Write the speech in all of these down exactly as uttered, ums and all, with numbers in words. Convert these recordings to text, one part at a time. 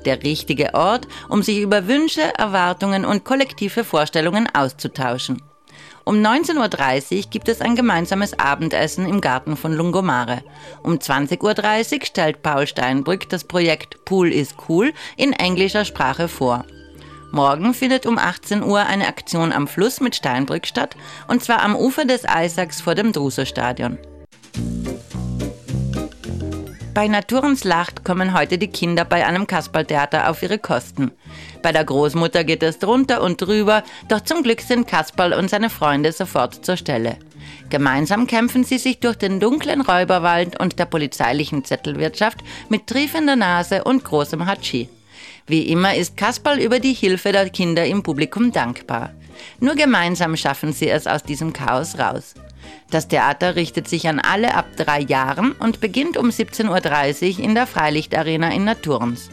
Der richtige Ort, um sich über Wünsche, Erwartungen und kollektive Vorstellungen auszutauschen. Um neunzehn Uhr dreißig gibt es ein gemeinsames Abendessen im Garten von Lungomare. Um zwanzig Uhr dreißig stellt Paul Steinbrück das Projekt Pool is Cool in englischer Sprache vor. Morgen findet um achtzehn Uhr eine Aktion am Fluss mit Steinbrück statt, und zwar am Ufer des Eisacks vor dem Druso-Stadion. Bei Naturens Lacht kommen heute die Kinder bei einem Kasperltheater auf ihre Kosten. Bei der Großmutter geht es drunter und drüber, doch zum Glück sind Kasperl und seine Freunde sofort zur Stelle. Gemeinsam kämpfen sie sich durch den dunklen Räuberwald und der polizeilichen Zettelwirtschaft mit triefender Nase und großem Hatschi. Wie immer ist Kasperl über die Hilfe der Kinder im Publikum dankbar. Nur gemeinsam schaffen sie es aus diesem Chaos raus. Das Theater richtet sich an alle ab drei Jahren und beginnt um siebzehn Uhr dreißig in der Freilichtarena in Naturens.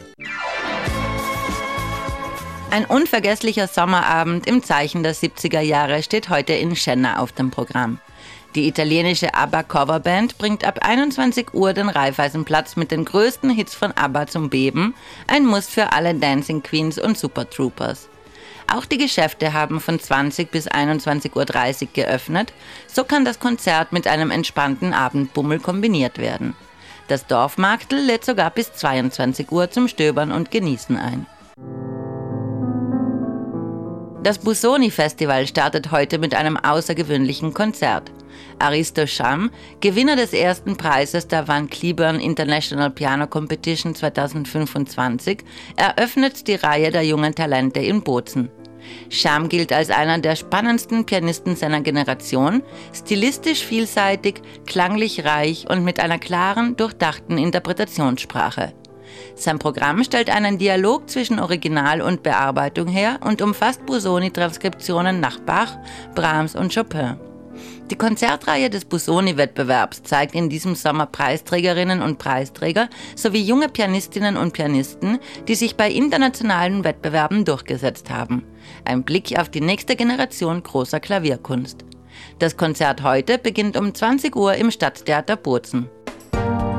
Ein unvergesslicher Sommerabend im Zeichen der siebziger Jahre steht heute in Schenna auf dem Programm. Die italienische ABBA-Coverband bringt ab einundzwanzig Uhr den Raiffeisenplatz mit den größten Hits von ABBA zum Beben, ein Muss für alle Dancing Queens und Super Troopers. Auch die Geschäfte haben von zwanzig bis einundzwanzig Uhr dreißig geöffnet, so kann das Konzert mit einem entspannten Abendbummel kombiniert werden. Das Dorfmarktl lädt sogar bis zweiundzwanzig Uhr zum Stöbern und Genießen ein. Das Busoni-Festival startet heute mit einem außergewöhnlichen Konzert. Aristo Scham, Gewinner des ersten Preises der Van Cliburn International Piano Competition zweitausendfünfundzwanzig, eröffnet die Reihe der jungen Talente in Bozen. Scham gilt als einer der spannendsten Pianisten seiner Generation, stilistisch vielseitig, klanglich reich und mit einer klaren, durchdachten Interpretationssprache. Sein Programm stellt einen Dialog zwischen Original und Bearbeitung her und umfasst Busoni-Transkriptionen nach Bach, Brahms und Chopin. Die Konzertreihe des Busoni-Wettbewerbs zeigt in diesem Sommer Preisträgerinnen und Preisträger sowie junge Pianistinnen und Pianisten, die sich bei internationalen Wettbewerben durchgesetzt haben. Ein Blick auf die nächste Generation großer Klavierkunst. Das Konzert heute beginnt um zwanzig Uhr im Stadttheater Bozen.